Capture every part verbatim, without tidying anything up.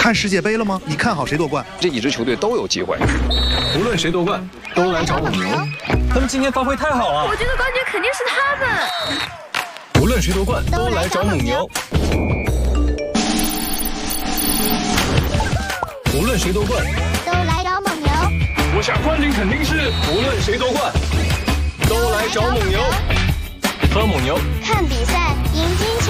看世界杯了吗？你看好谁夺冠？ 这几支球队都有机会， 无论谁夺冠，都来找蒙牛。他们今天发挥太好了， 我觉得冠军肯定是他们。 无论谁夺冠，都来找蒙牛。无论谁夺冠， 都来找蒙牛。 我想冠军肯定是无论谁夺冠，都来找蒙牛。喝蒙牛， 看比赛，赢金球。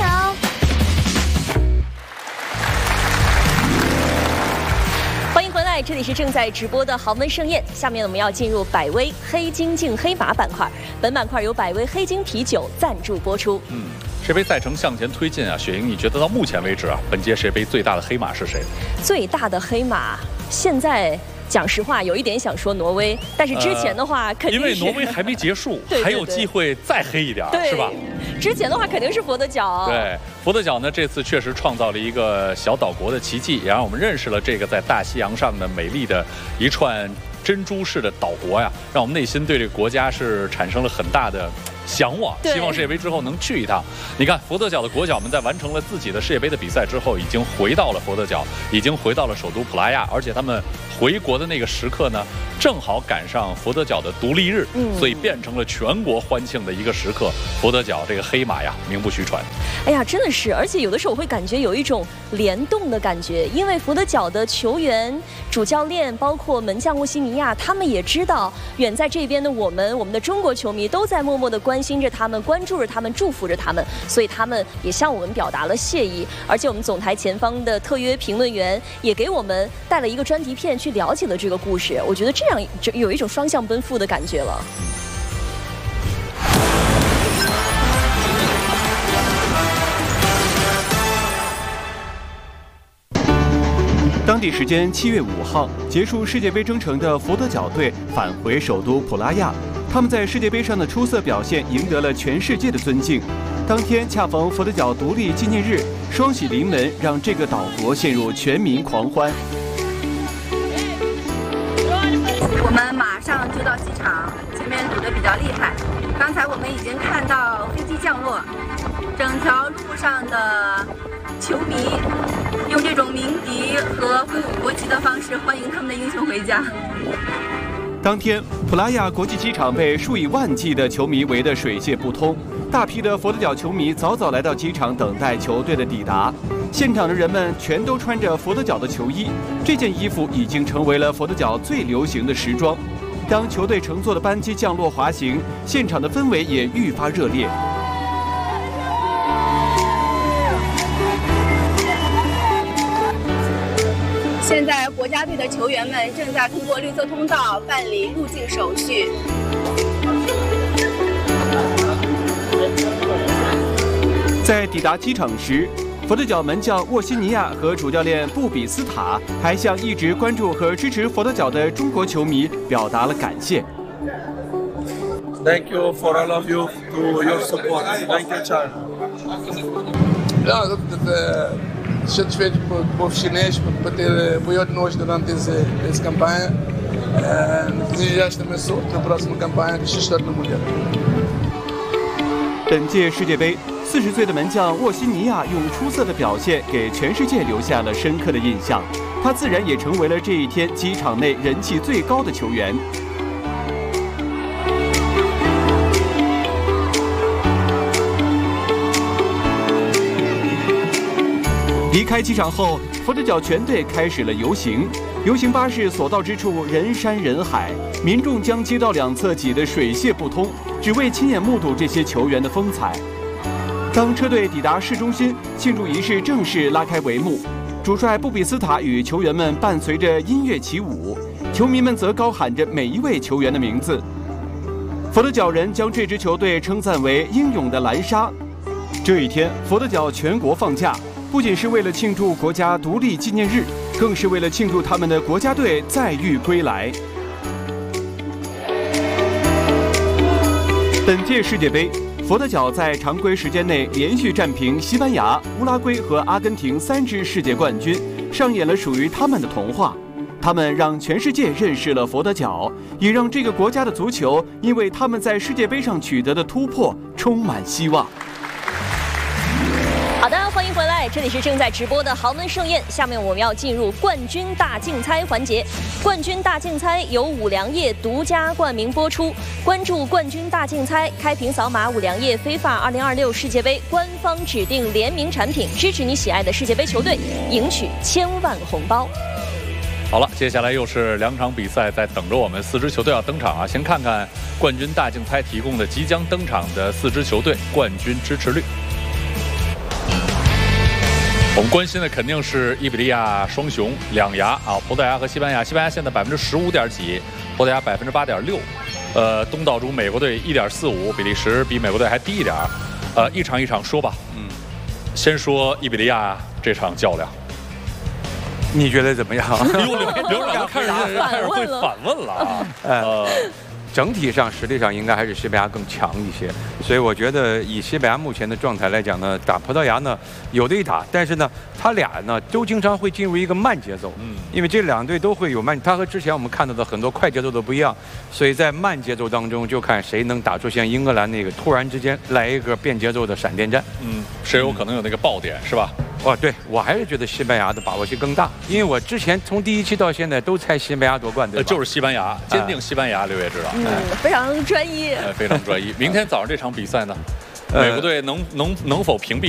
欢迎回来，这里是正在直播的豪门盛宴。下面我们要进入百威黑金净黑马板块，本板块由百威黑金啤酒赞助播出。 嗯，世界杯赛程向前推进啊，雪莹，你觉得到目前为止啊，本届世界杯最大的黑马是谁？ 最大的黑马，现在讲实话，有一点想说挪威，但是之前的话，肯定是、 呃、因为挪威还没结束， 对对对还有机会再黑一点，是吧？ 之前的话肯定是佛得角。 对，佛得角呢，这次确实创造了一个小岛国的奇迹，也让我们认识了这个在大西洋上的美丽的一串珍珠式的岛国呀，让我们内心对这个国家是产生了很大的向往，希望世界杯之后能去一趟。你看，佛得角的国脚们在完成了自己的世界杯的比赛之后，已经回到了佛得角，已经回到了首都普拉亚，而且他们回国的那个时刻呢，正好赶上佛得角的独立日，嗯、所以变成了全国欢庆的一个时刻。佛得角这个黑马呀，名不虚传。 哎呀，真的是，而且有的时候我会感觉有一种联动的感觉，因为佛得角的球员、主教练，包括门将沃西尼亚，他们也知道远在这边的我们，我们的中国球迷都在默默的关心着他们，关注着他们，祝福着他们，所以他们也向我们表达了谢意。而且我们总台前方的特约评论员也给我们带了一个专题片，去了解了这个故事。我觉得这样就有一种双向奔赴的感觉了。 当地时间七月五号，结束世界杯征程的佛得角队返回首都普拉亚。他们在世界杯上的出色表现赢得了全世界的尊敬。当天恰逢佛得角独立纪念日，双喜临门，让这个岛国陷入全民狂欢。 我们马上就到机场，前面堵得比较厉害。刚才我们已经看到飞机降落，整条路上的球迷用这种鸣笛和挥舞国旗的方式欢迎他们的英雄回家。 当天，普拉亚国际机场被数以万计的球迷围得水泄不通，大批的佛得角球迷早早来到机场等待球队的抵达。现场的人们全都穿着佛得角的球衣，这件衣服已经成为了佛得角最流行的时装。当球队乘坐的班机降落滑行，现场的氛围也愈发热烈。 现在国家队的球员们正在通过绿色通道办理入境手续。 在抵达机场时，佛得角门将沃西尼亚和主教练布比斯塔还向一直关注和支持佛得角的中国球迷表达了感谢。 Thank you for all of you to your support. Thank you, Charles. Satisfeito com o povo chinês por ter apoiado nós durante essa, essa campanha. Desejar também sorte na próxima campanha que se está no Mundial. 本届世界杯，四十岁的门将沃西尼亚用出色的表现给全世界留下了深刻的印象，他自然也成为了这一天机场内人气最高的球员。离开机场后，佛得角全队开始了游行。游行巴士所到之处人山人海，民众将街道两侧挤得水泄不通，只为亲眼目睹这些球员的风采。当车队抵达市中心，庆祝仪式正式拉开帷幕。主帅布比斯塔与球员们伴随着音乐起舞，球迷们则高喊着每一位球员的名字。佛得角人将这支球队称赞为英勇的蓝鲨。这一天，佛得角全国放假。不仅是为了庆祝国家独立纪念日，更是为了庆祝他们的国家队载誉归来。本届世界杯，佛得角在常规时间内连续战平西班牙、乌拉圭和阿根廷三支世界冠军，上演了属于他们的童话。他们让全世界认识了佛得角，也让这个国家的足球因为他们在世界杯上取得的突破充满希望。 好的，欢迎回来，这里是正在直播的豪门盛宴。下面我们要进入冠军大竞猜环节。冠军大竞猜由五粮液独家冠名播出。关注冠军大竞猜，开屏扫码五粮液非法二零二六世界杯官方指定联名产品，支持你喜爱的世界杯球队，赢取千万红包。 好了，接下来又是两场比赛在等着我们，四支球队要登场啊！先看看冠军大竞猜提供的即将登场的四支球队冠军支持率。我们关心的肯定是伊比利亚双雄两牙啊，葡萄牙和西班牙。西班牙现在百分之十五点几，葡萄牙百分之八点六。呃，东道主美国队一点四五，比利时比美国队还低一点。呃，一场一场说吧。嗯，先说伊比利亚这场较量， 你觉得怎么样？ 刘刘长开始开始会反问了啊。呃。 整体上实力上应该还是西班牙更强一些，所以我觉得以西班牙目前的状态来讲呢，打葡萄牙呢有的一打，但是呢，他俩呢都经常会进入一个慢节奏，嗯，因为这两队都会有慢，他和之前我们看到的很多快节奏的不一样，所以在慢节奏当中就看谁能打出像英格兰那个突然之间来一个变节奏的闪电战， 嗯，谁有可能有那个爆点是吧？ 哦，对，我还是觉得西班牙的把握性更大，因为我之前从第一期到现在都猜西班牙夺冠，对吧？ 就是西班牙，坚定西班牙，刘烨知道， 嗯，非常专一， 非常专一。明天早上这场比赛呢，美国队能能能否屏蔽